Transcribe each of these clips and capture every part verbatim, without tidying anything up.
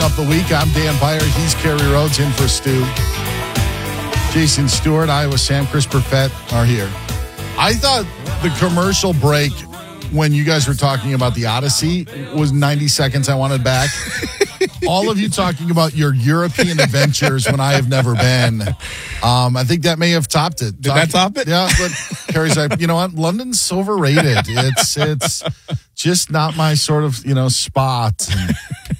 up the week. I'm Dan Byer. He's Kerry Rhodes in for Stu. Jason Stewart, Iowa Sam, Chris Perfett are here. I thought the commercial break when you guys were talking about the Odyssey was ninety seconds I wanted back. All of you talking about your European adventures when I have never been. Um, I think that may have topped it. Did that top it? Yeah, but Kerry's like, you know what? London's overrated. It's it's just not my sort of, you know, spot. And,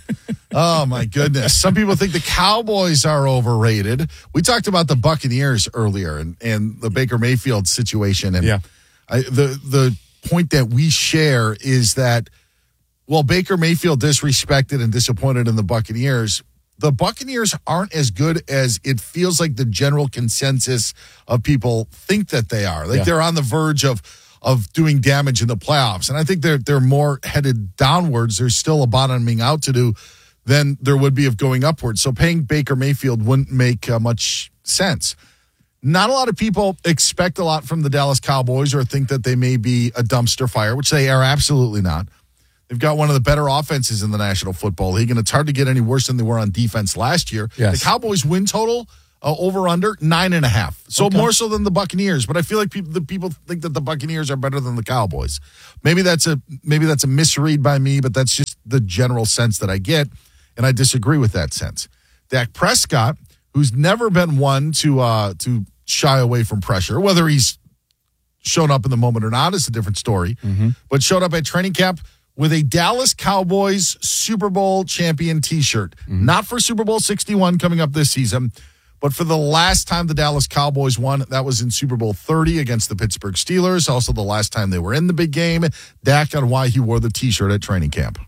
oh, my goodness. Some people think the Cowboys are overrated. We talked about the Buccaneers earlier and, and the Baker Mayfield situation. And yeah. I, the the point that we share is that, well, Baker Mayfield disrespected and disappointed in the Buccaneers. The Buccaneers aren't as good as it feels like the general consensus of people think that they are. Like yeah. they're on the verge of of doing damage in the playoffs. And I think they're they're more headed downwards. There's still a bottoming out to do than there would be of going upwards. So paying Baker Mayfield wouldn't make uh, much sense. Not a lot of people expect a lot from the Dallas Cowboys or think that they may be a dumpster fire, which they are absolutely not. They've got one of the better offenses in the National Football League, and it's hard to get any worse than they were on defense last year. Yes. The Cowboys win total, uh, over under, nine and a half. So okay. more so than the Buccaneers, but I feel like people, the people think that the Buccaneers are better than the Cowboys. Maybe that's a maybe that's a misread by me, but that's just the general sense that I get, and I disagree with that sense. Dak Prescott, who's never been one to uh, to shy away from pressure, whether he's shown up in the moment or not is a different story, mm-hmm. but showed up at training camp with a Dallas Cowboys Super Bowl champion T-shirt. Mm-hmm. Not for Super Bowl sixty-one coming up this season, but for the last time the Dallas Cowboys won, that was in Super Bowl thirty against the Pittsburgh Steelers. Also the last time they were in the big game. Dak on why he wore the T-shirt at training camp.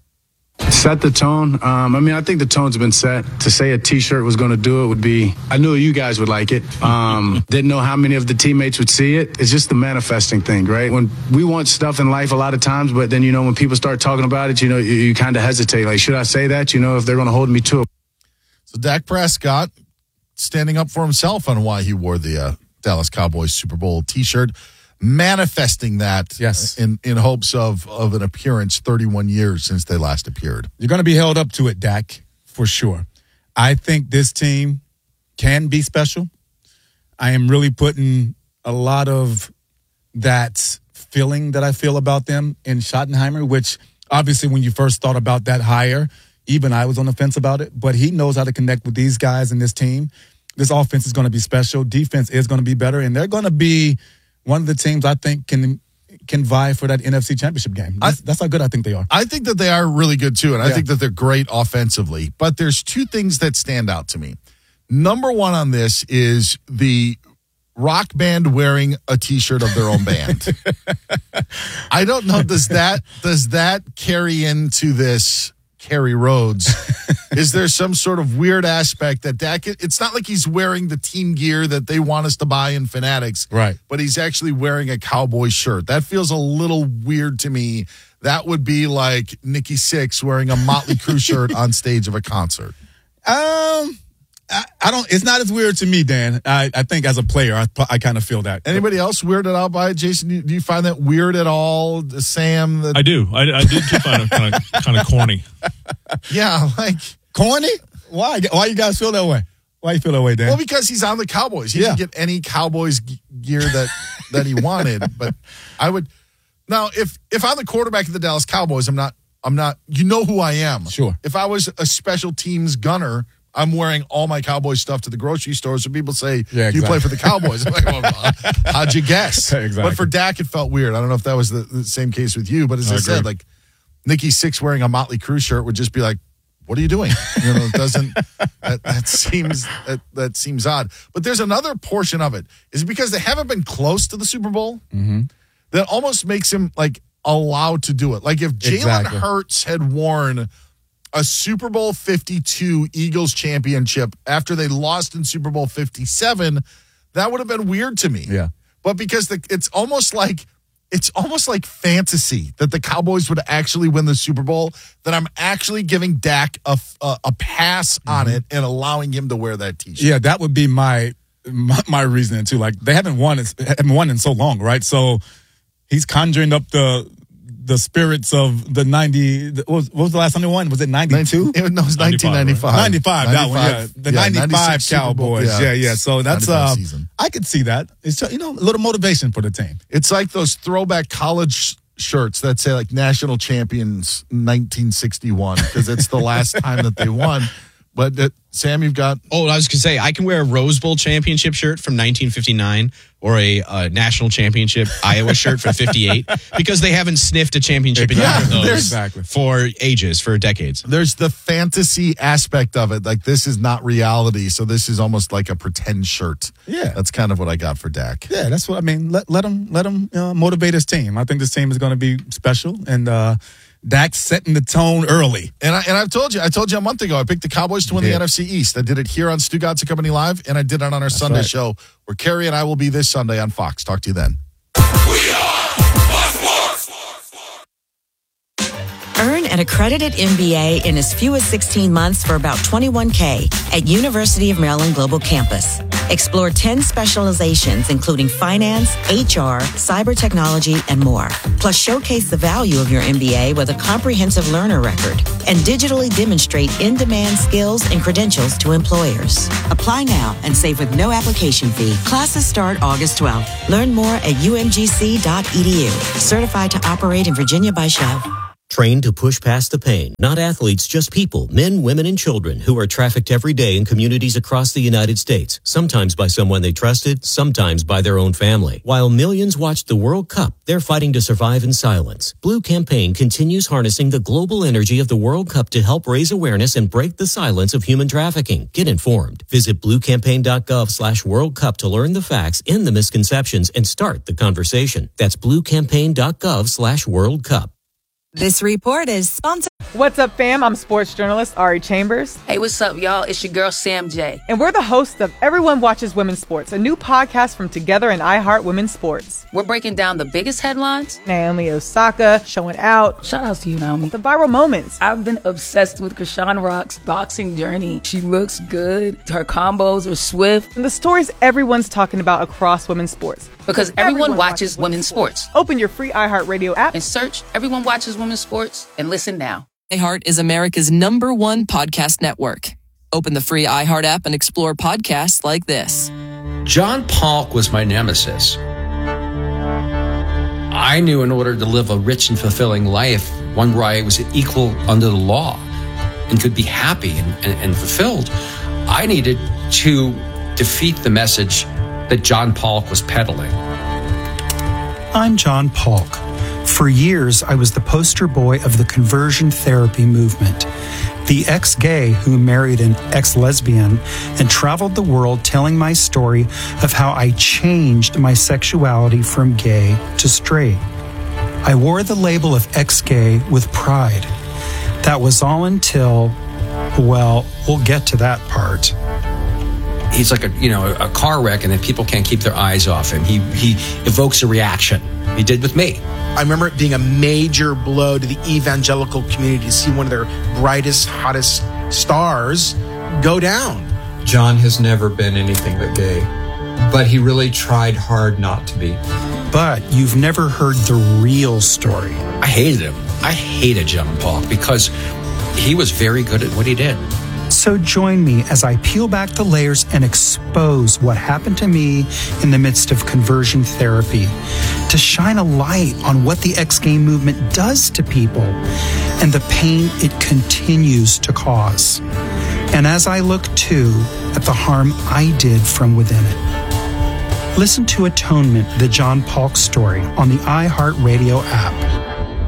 Set the tone. Um, I mean, I think the tone's been set. To say a T-shirt was going to do it would be, I knew you guys would like it. Um, didn't know how many of the teammates would see it. It's just the manifesting thing, right? When we want stuff in life a lot of times, but then, you know, when people start talking about it, you know, you, you kind of hesitate. Like, should I say that? You know, if they're going to hold me to it. So Dak Prescott standing up for himself on why he wore the uh, Dallas Cowboys Super Bowl T-shirt. Manifesting that yes. in, in hopes of, of an appearance thirty-one years since they last appeared. You're going to be held up to it, Dak, for sure. I think this team can be special. I am really putting a lot of that feeling that I feel about them in Schottenheimer, which obviously when you first thought about that hire, even I was on the fence about it, but he knows how to connect with these guys in this team. This offense is going to be special. Defense is going to be better, and they're going to be one of the teams I think can can vie for that N F C Championship game. That's, I, that's how good I think they are. I think that they are really good, too, and I yeah. think that they're great offensively. But there's two things that stand out to me. Number one on this is the rock band wearing a T-shirt of their own band. I don't know, does that does that carry into this Kerry Rhodes? Is there some sort of weird aspect that Dak, it's not like he's wearing the team gear that they want us to buy in Fanatics, right? But he's actually wearing a Cowboy shirt. That feels a little weird to me. That would be like Nikki Sixx wearing a Motley Crue shirt on stage of a concert. Um, I, I don't, it's not as weird to me, Dan. I, I think as a player, I, I kind of feel that. Anybody else weirded out by it? Jason, do you find that weird at all? Sam? That- I do. I, I did find it kind of kind of corny. Yeah, like. Corny? Why? Why you guys feel that way? Why you feel that way, Dan? Well, because he's on the Cowboys. He yeah. didn't get any Cowboys g- gear that, that he wanted. But I would now if if I'm the quarterback of the Dallas Cowboys, I'm not I'm not you know who I am. Sure. If I was a special teams gunner, I'm wearing all my Cowboys stuff to the grocery store. So people say, yeah, exactly. Do you play for the Cowboys? I'm like, well, how'd you guess? Exactly. But for Dak, it felt weird. I don't know if that was the, the same case with you. But as I, I said, like Nikki Sixx wearing a Motley Crue shirt would just be like, what are you doing? You know, it doesn't, that, that seems, that, that seems odd. But there's another portion of it. Is it because they haven't been close to the Super Bowl? Mm-hmm. That almost makes him like allowed to do it. Like if Jalen exactly. Hurts had worn a Super Bowl fifty-two Eagles championship after they lost in Super Bowl fifty-seven, that would have been weird to me. Yeah. But because the, it's almost like, It's almost like fantasy that the Cowboys would actually win the Super Bowl, that I'm actually giving Dak a, a, a pass on mm-hmm. it and allowing him to wear that T-shirt. Yeah, that would be my my, my reasoning too. Like they haven't won, haven't won in so long, right? So he's conjuring up the the spirits of the ninety. What was, what was the last time they won? Was it ninety-two? No, it was nineteen ninety-five. ninety-five, that one, yeah. The yeah, ninety-five Cowboys. Yeah. yeah, yeah. So that's, uh, season. I could see that. It's, you know, a little motivation for the team. It's like those throwback college shirts that say like national champions nineteen sixty-one because it's the last time that they won. But uh, Sam, you've got. Oh, I was going to say, I can wear a Rose Bowl championship shirt from nineteen fifty-nine or a uh, national championship Iowa shirt from fifty-eight because they haven't sniffed a championship in Yeah, either of those exactly. for ages, for decades. There's the fantasy aspect of it. Like, this is not reality. So this is almost like a pretend shirt. Yeah. That's kind of what I got for Dak. Yeah, that's what I mean. Let let him let him uh, motivate his team. I think this team is going to be special, and uh, Dak's setting the tone early. And I and I've told you, I told you a month ago, I picked the Cowboys to win the Yeah. N F C East. I did it here on Stu God's Company Live, and I did it on our Sunday right. show, where Kerry and I will be this Sunday on Fox. Talk to you then. Earn an accredited M B A in as few as sixteen months for about twenty-one K at University of Maryland Global Campus. Explore ten specializations, including finance, H R, cyber technology, and more. Plus, showcase the value of your M B A with a comprehensive learner record and digitally demonstrate in-demand skills and credentials to employers. Apply now and save with no application fee. Classes start August twelfth. Learn more at u m g c dot e d u. Certified to operate in Virginia by Chev. Trained to push past the pain. Not athletes, just people, men, women, and children who are trafficked every day in communities across the United States, sometimes by someone they trusted, sometimes by their own family. While millions watch the World Cup, they're fighting to survive in silence. Blue Campaign continues harnessing the global energy of the World Cup to help raise awareness and break the silence of human trafficking. Get informed. Visit bluecampaign.gov slash World Cup to learn the facts, end the misconceptions, and start the conversation. That's bluecampaign.gov slash World Cup. This report is sponsored. What's up, fam? I'm sports journalist Ari Chambers. Hey, what's up, y'all? It's your girl, Sam J. And we're the hosts of Everyone Watches Women's Sports, a new podcast from Together and iHeart Women's Sports. We're breaking down the biggest headlines. Naomi Osaka showing out. Shout out to you, Naomi. The viral moments. I've been obsessed with Krishan Rock's boxing journey. She looks good. Her combos are swift. And the stories everyone's talking about across women's sports. Because everyone, everyone watches, watches women's sports. sports. Open your free iHeartRadio app and search Everyone Watches Women's Sports and listen now. iHeart is America's number one podcast network. Open the free iHeart app and explore podcasts like this. John Polk was my nemesis. I knew in order to live a rich and fulfilling life, one where I was equal under the law and could be happy and, and, and fulfilled, I needed to defeat the message that John Polk was peddling. I'm John Polk. For years, I was the poster boy of the conversion therapy movement, the ex-gay who married an ex-lesbian and traveled the world telling my story of how I changed my sexuality from gay to straight. I wore the label of ex-gay with pride. That was all until, well, we'll get to that part. He's like a, you know, a car wreck, and then people can't keep their eyes off him. He he evokes a reaction. He did with me. I remember it being a major blow to the evangelical community to see one of their brightest, hottest stars go down. John has never been anything but gay, but he really tried hard not to be. But you've never heard the real story. I hated him. I hated John Polk because he was very good at what he did. So join me as I peel back the layers and expose what happened to me in the midst of conversion therapy, to shine a light on what the ex-gay movement does to people and the pain it continues to cause. And as I look too at the harm I did from within it. Listen to Atonement, the John Polk story on the iHeartRadio app.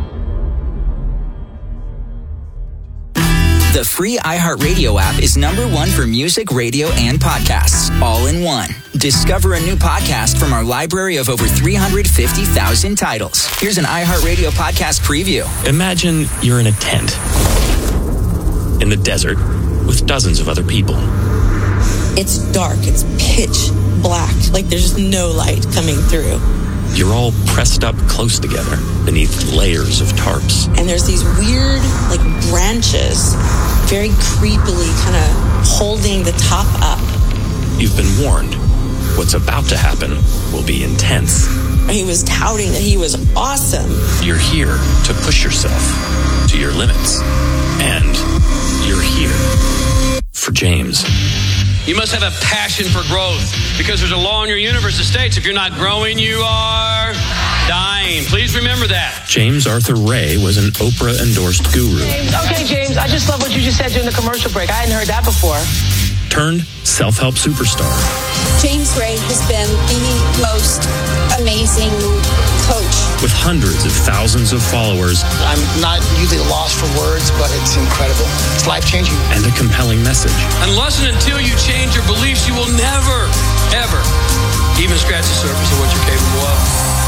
The free iHeartRadio app is number one for music, radio, and podcasts, all in one. Discover a new podcast from our library of over three hundred fifty thousand titles. Here's an iHeartRadio podcast preview. Imagine you're in a tent in the desert with dozens of other people. It's dark. It's pitch black. Like there's no light coming through. You're all pressed up close together beneath layers of tarps. And there's these weird, like, branches, very creepily kind of holding the top up. You've been warned. what's about to happen will be intense. He was touting that he was awesome. You're here to push yourself to your limits. And you're here for James. You must have a passion for growth because there's a law in your universe that states if you're not growing, you are dying. Please remember that. James Arthur Ray was an Oprah-endorsed guru. Okay, James, I just love what you just said during the commercial break. I hadn't heard that before. Turned self-help superstar. James Ray has been the most amazing coach. With hundreds of thousands of followers. I'm not usually lost for words, but it's incredible. It's life-changing. And a compelling message. Unless and until you change your beliefs, you will never, ever even scratch the surface of what you're capable of.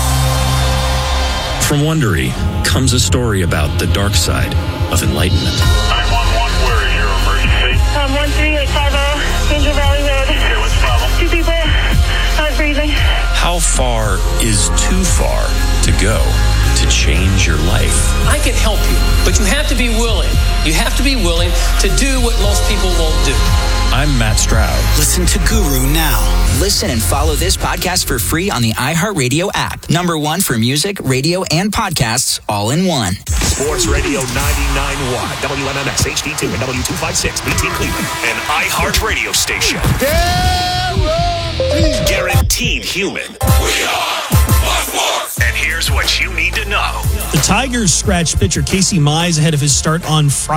From Wondery comes a story about the dark side of enlightenment. nine one one, where is your emergency? Um, one three eight five zero, Angel Valley Road. Okay, what's the problem? Two people not breathing. How far is too far to go to change your life? I can help you, but you have to be willing. You have to be willing to do what most people won't do. I'm Matt Stroud. Listen to Guru now. Listen and follow this podcast for free on the iHeartRadio app. Number one for music, radio, and podcasts all in one. Sports Radio ninety-nine point one, W M M X H D two and W two fifty-six, B T Cleveland, an iHeartRadio station. Guaranteed. Guaranteed human. We are one fourth. And here's what you need to know. The Tigers scratched pitcher Casey Mize ahead of his start on Friday.